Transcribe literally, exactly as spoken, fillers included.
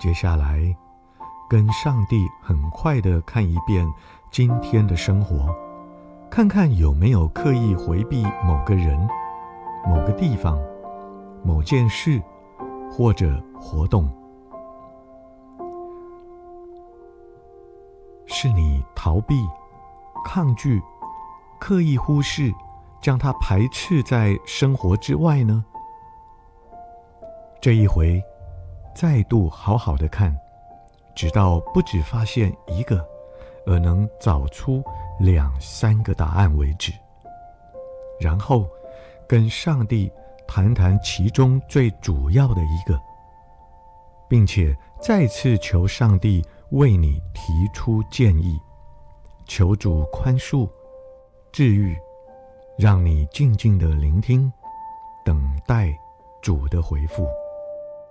接下来，跟上帝很快地看一遍今天的生活，看看有没有刻意回避某个人、某个地方、某件事或者活动。是你逃避、抗拒、刻意忽视，将它排斥在生活之外呢？这一回，再度好好的看，直到不只发现一个，而能找出两三个答案为止。然后，跟上帝谈谈其中最主要的一个，并且再次求上帝为你提出建议，求主宽恕、治愈，让你静静的聆听，等待主的回复。